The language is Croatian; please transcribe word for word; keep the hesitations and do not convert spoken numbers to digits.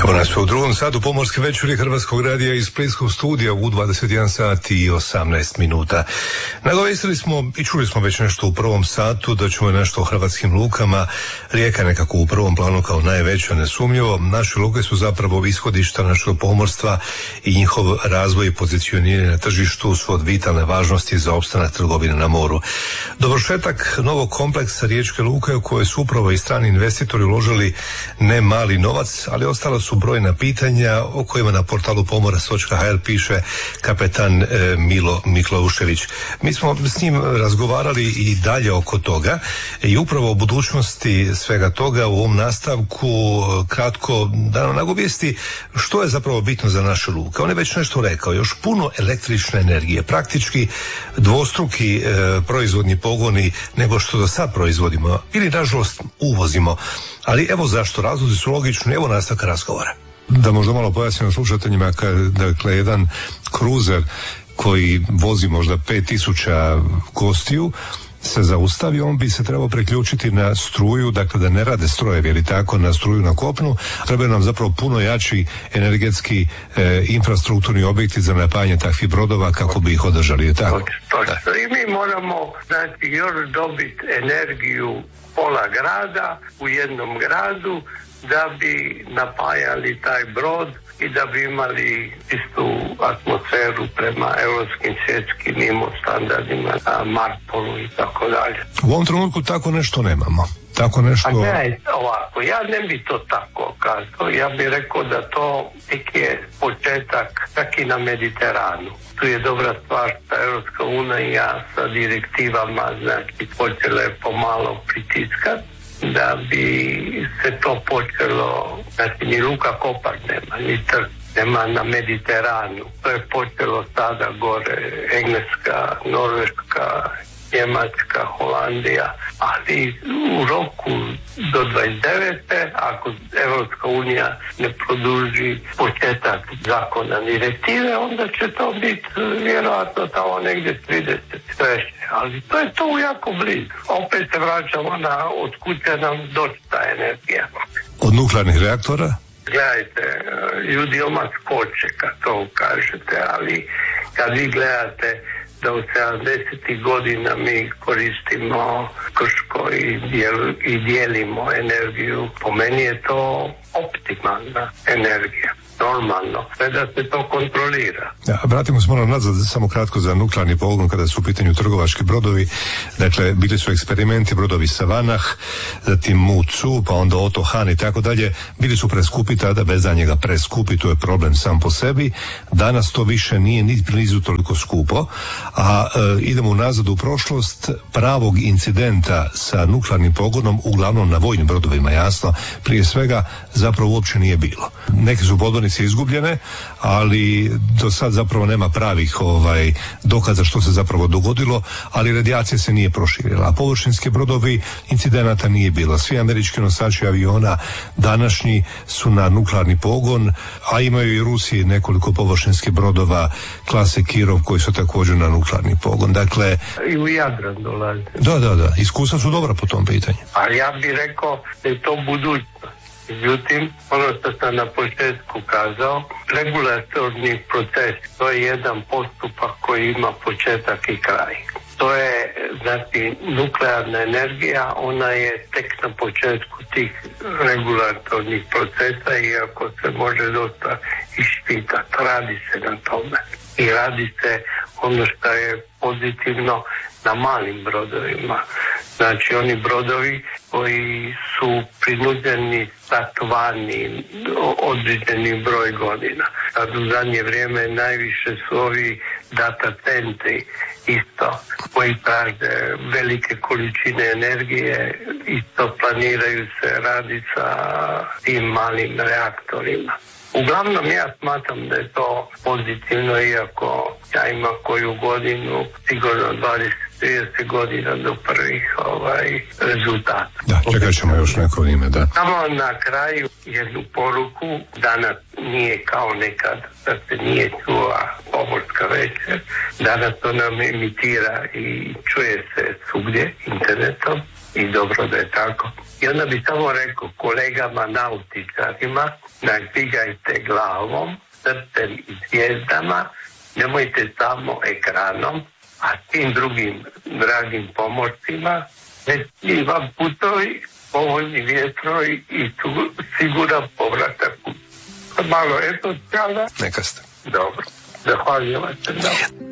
Evo nas u drugom satu pomorske večeri Hrvatskog radija iz Splitskog studija u dvadeset jedan sat i osamnaest minuta. Nagovestili smo i čuli smo već nešto u prvom satu, da ćemo nešto o hrvatskim lukama. Rijeka nekako u prvom planu kao najveća, nesumnjivo. Naše luke su zapravo ishodišta našeg pomorstva i njihov razvoj i pozicioniranje na tržištu su od vitalne važnosti za opstanak trgovine na moru. Dovršetak novog kompleksa Riječke luke u kojoj su upravo i strani investitori uložili ne mali novac, ali ostala su brojna pitanja o kojima na portalu pomorac točka ha er piše kapetan e, Milo Mikloušević. Mi smo s njim razgovarali i dalje oko toga i upravo o budućnosti svega toga u ovom nastavku kratko da nam nagovijesti što je zapravo bitno za naše luke. On je već nešto rekao, još puno električne energije, praktički dvostruki e, proizvodni pogoni nego što do sad proizvodimo ili nažalost uvozimo. Ali evo zašto, razlozi su logični, evo nastavka razgovora. Da možda malo pojasnimo slušateljima, dakle jedan kruzer koji vozi možda pet tisuća gostiju se zaustavi, on bi se trebao priključiti na struju, dakle da ne rade strojevi ili tako na struju na kopnu, trebaju nam zapravo puno jači energetski e, infrastrukturni objekti za napajanje takvih brodova kako bi ih održali, je tako? Točno, i mi moramo znači još dobiti energiju pola grada u jednom gradu da bi napajali taj brod i da bi imali istu atmosferu prema europskim svjetskim imo standardima, Marpolu i tako dalje. U ovom trenutku tako nešto nemamo. Tako nešto... A ne, ovako, ja ne bi to tako kazao. Ja bih rekao da to tek je početak čak i na Mediteranu. Tu je dobra stvar što Europska unija sa direktivama znači počela je pomalo pritiskati da bi se to počelo, znači ni Luka Kopar nema, ni Trst nema na Mediteranu. To je počelo sada gore, Engleska, Norveška, Njemačka, Holandija, ali u roku do dvadeset devete ako Evropska unija ne produži početak zakona direktive, onda će to biti vjerojatno tamo negdje trideset treće ali to je to jako blizu. Opet se vraćamo na od kuće nam doći ta energija. Od nuklearnih reaktora? Gledajte, ljudi odmah skoče kad to kažete, ali kad vi gledate da u sedamdesetih godina mi koristimo Krško i, dijel, i dijelimo energiju, po meni je to optimalna energija. Normalno, sve da se to kontrolira. Ja, vratimo se moram nazad samo kratko za nuklearni pogon kada su u pitanju trgovački brodovi. Dakle, bili su eksperimenti, brodovi Savanah, zatim Mucu, pa onda Oto Han i tako dalje. Bili su preskupi tada, bez danjega preskupi, to je problem sam po sebi. Danas to više nije ni blizu toliko skupo, a e, idemo nazad u prošlost. Pravog incidenta sa nuklearnim pogonom, uglavnom na vojnim brodovima, jasno, prije svega zapravo uopće nije bilo. Neki su podmornice izgubljene, ali do sad zapravo nema pravih ovaj dokaza što se zapravo dogodilo, ali radijacija se nije proširila. A površinski brodovi incidenata nije bilo. Svi američki nosači aviona današnji su na nuklearni pogon, a imaju i Rusiji nekoliko površinskih brodova klase Kirov koji su također na nuklearni pogon. Dakle, i u Jadran dolaze. Da, da, da. Iskustva su dobra po tom pitanju. Ali ja bih rekao da je to budućnost. Međutim, ono što sam na početku kazao, regulatorni proces, to je jedan postupak koji ima početak i kraj. To je, znači, nuklearna energija, ona je tek na početku tih regulatornih procesa, iako se može dosta išpitati, radi se na tome. I radi se ono što je pozitivno na malim brodovima. Znači oni brodovi koji su prinuđeni stati vani određeni broj godina. Sad u zadnje vrijeme najviše su ovi data centri isto koji traže velike količine energije, isto planiraju se raditi sa tim malim reaktorima. Uglavnom ja smatram da je to pozitivno, iako ja imam koju godinu, sigurno dvadeset do trideset godina do prvih ovaj, rezultata. Da, čekat ćemo još neko ime, da. Samo na kraju jednu poruku, danas nije kao nekad, da se nije čula pomorska večer, danas to nam emitira i čuje se svugdje internetom. i dobro da je tako. I onda bi samo rekao kolegama nautičarima, naktigajte glavom, srcem i zvijezdama, nemojte samo ekranom, a tim drugim dragim pomorcima, već vam putovi, povoljni vjetrovi i tu siguran povratak. Malo eto, kada? Neka ste. Dobro, zahvaljujem se.